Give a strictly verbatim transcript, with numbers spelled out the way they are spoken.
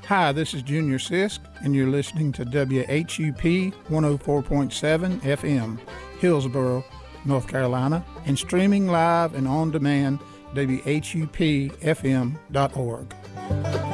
Hi, this is Junior Sisk, and you're listening to W H U P one oh four point seven F M, Hillsborough, North Carolina, and streaming live and on demand, W H U P F M dot org.